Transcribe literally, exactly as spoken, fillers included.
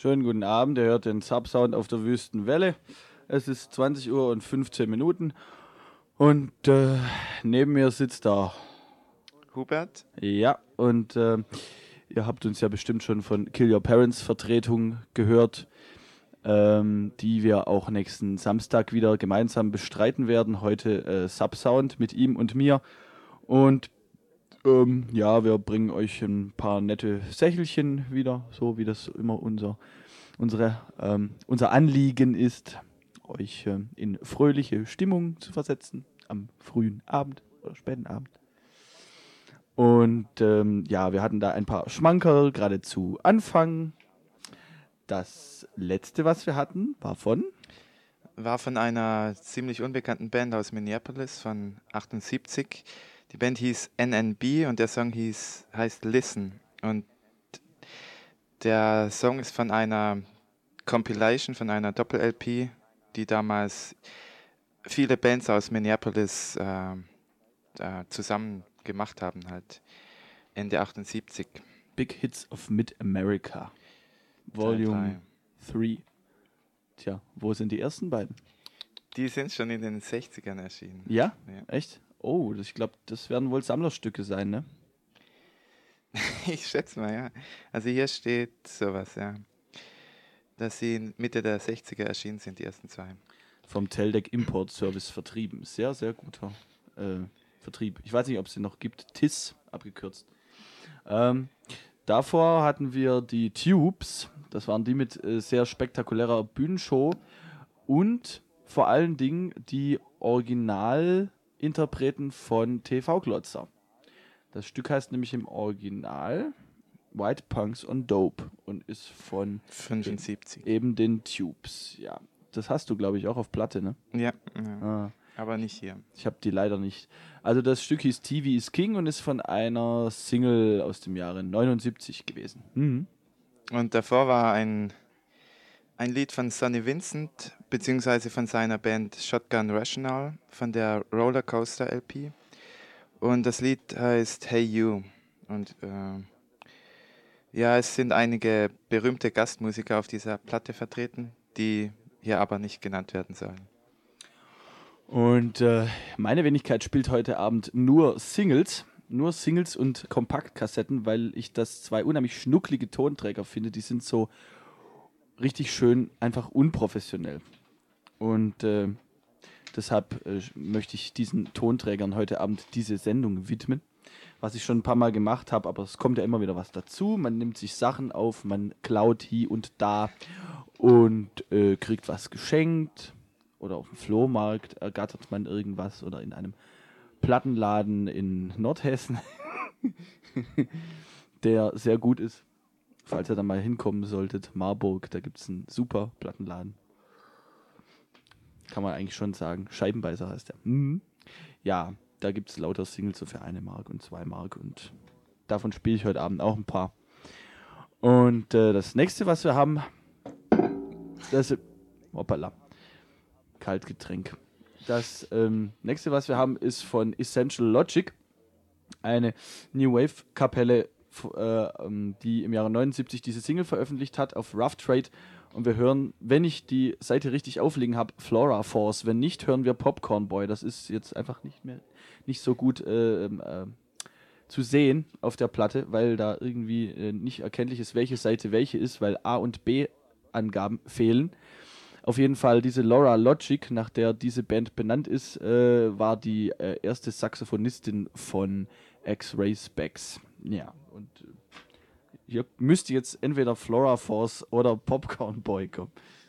Schönen guten Abend, ihr hört den Subsound auf der Wüstenwelle. Es ist zwanzig Uhr und fünfzehn Minuten und äh, neben mir sitzt da Hubert. Ja, und äh, ihr habt uns ja bestimmt schon von Kill Your Parents Vertretung gehört, ähm, die wir auch nächsten Samstag wieder gemeinsam bestreiten werden. Heute äh, Subsound mit ihm und mir. Und ähm, ja, wir bringen euch ein paar nette Sächelchen wieder, so wie das immer unser, unsere, ähm, unser Anliegen ist, euch ähm, in fröhliche Stimmung zu versetzen am frühen Abend oder späten Abend. Und ähm, ja, wir hatten da ein paar Schmankerl gerade zu Anfang. Das letzte, was wir hatten, war von? War von einer ziemlich unbekannten Band aus Minneapolis von achtundsiebzig. Die Band hieß N N B und der Song hieß, heißt Listen. Und der Song ist von einer Compilation, von einer Doppel-L P, die damals viele Bands aus Minneapolis äh, äh, zusammen gemacht haben, halt Ende achtundsiebzig. Big Hits of Mid-America. Volume drei. Tja, wo sind die ersten beiden? Die sind schon in den sechzigern erschienen. Ja? Ja. Echt? Oh, ich glaube, das werden wohl Sammlerstücke sein, ne? Ich schätze mal, ja. Also hier steht sowas, ja. Dass sie Mitte der sechziger erschienen sind, die ersten zwei. Vom Teldec Import Service vertrieben. Sehr, sehr guter äh, Vertrieb. Ich weiß nicht, ob es den noch gibt. T I S abgekürzt. Ähm, davor hatten wir die Tubes. Das waren die mit äh, sehr spektakulärer Bühnenshow. Und vor allen Dingen die Originalinterpreten von T V-Glotzer. Das Stück heißt nämlich im Original White Punks on Dope und ist von fünfundsiebzig. eben den Tubes. Ja, das hast du, glaube ich, auch auf Platte, ne? Ja, ja. Ah. Aber nicht hier. Ich habe die leider nicht. Also das Stück hieß T V is King und ist von einer Single aus dem Jahre neunundsiebzig gewesen. Mhm. Und davor war ein, ein Lied von Sonny Vincent, beziehungsweise von seiner Band Shotgun Rational, von der Rollercoaster L P. Und das Lied heißt Hey You. Und äh, ja, es sind einige berühmte Gastmusiker auf dieser Platte vertreten, die hier aber nicht genannt werden sollen. Und äh, meine Wenigkeit spielt heute Abend nur Singles, nur Singles und Kompaktkassetten, weil ich das zwei unheimlich schnucklige Tonträger finde. Die sind so richtig schön, einfach unprofessionell. Und äh, deshalb äh, möchte ich diesen Tonträgern heute Abend diese Sendung widmen. Was ich schon ein paar Mal gemacht habe, aber es kommt ja immer wieder was dazu. Man nimmt sich Sachen auf, man klaut hier und da und äh, kriegt was geschenkt. Oder auf dem Flohmarkt ergattert man irgendwas oder in einem Plattenladen in Nordhessen, der sehr gut ist. Falls ihr da mal hinkommen solltet, Marburg, da gibt es einen super Plattenladen. Kann man eigentlich schon sagen. Scheibenbeißer heißt der. Mhm. Ja, da gibt es lauter Singles so für eine Mark und zwei Mark und davon spiele ich heute Abend auch ein paar. Und äh, das nächste, was wir haben, das ist, hoppala, Kaltgetränk. Das ähm, nächste, was wir haben, ist von Essential Logic, eine New Wave Kapelle, äh, die im Jahre neunundsiebzig diese Single veröffentlicht hat auf Rough Trade. Und wir hören, wenn ich die Seite richtig aufliegen habe, Flora Force. Wenn nicht, hören wir Popcorn Boy. Das ist jetzt einfach nicht mehr nicht so gut äh, äh, zu sehen auf der Platte, weil da irgendwie äh, nicht erkenntlich ist, welche Seite welche ist, weil A und B Angaben fehlen. Auf jeden Fall, diese Laura Logic, nach der diese Band benannt ist, äh, war die äh, erste Saxophonistin von X-Ray Specs. Ja, und äh, hier müsste jetzt entweder Flora Force oder Popcorn Boy kommen.